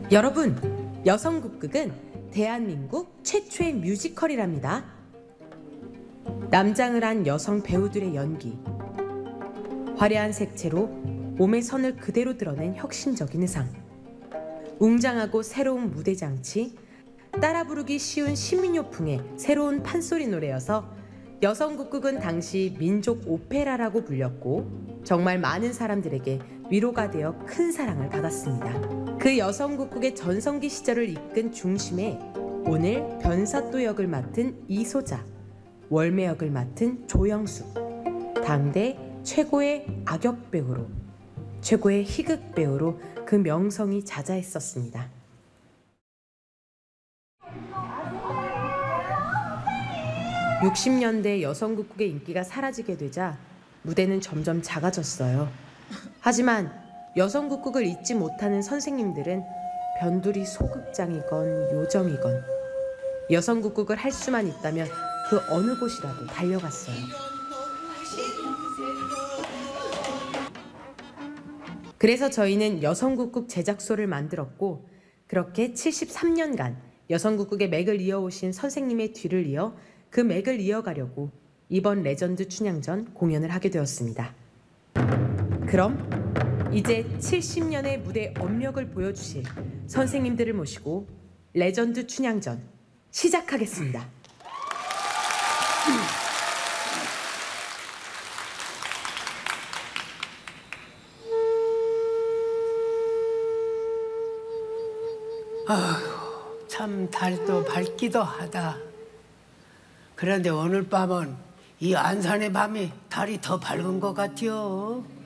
여러분, 여성국극은 대한민국 최초의 뮤지컬이랍니다. 남장을 한 여성 배우들의 연기, 화려한 색채로 몸의 선을 그대로 드러낸 혁신적인 의상, 웅장하고 새로운 무대 장치, 따라 부르기 쉬운 시민요풍의 새로운 판소리 노래여서 여성국극은 당시 민족 오페라라고 불렸고 정말 많은 사람들에게 위로가 되어 큰 사랑을 받았습니다. 그 여성국극의 전성기 시절을 이끈 중심에 오늘 변사또 역을 맡은 이소자, 월매 역을 맡은 조영숙, 당대 최고의 악역 배우로, 최고의 희극 배우로 그 명성이 자자했었습니다. 60년대 여성국극의 인기가 사라지게 되자 무대는 점점 작아졌어요. 하지만 여성국극을 잊지 못하는 선생님들은 변두리 소극장이건 요정이건 여성국극을 할 수만 있다면 그 어느 곳이라도 달려갔어요. 그래서 저희는 여성국극 제작소를 만들었고 그렇게 73년간 여성국극의 맥을 이어오신 선생님의 뒤를 이어 그 맥을 이어가려고 이번 레전드 춘향전 공연을 하게 되었습니다. 그럼 이제 70년의 무대 업력을 보여주실 선생님들을 모시고 레전드 춘향전 시작하겠습니다. 아휴, 참 달도 밝기도 하다. 그런데 오늘 밤은 이 안산의 밤이 달이 더 밝은 것 같아요.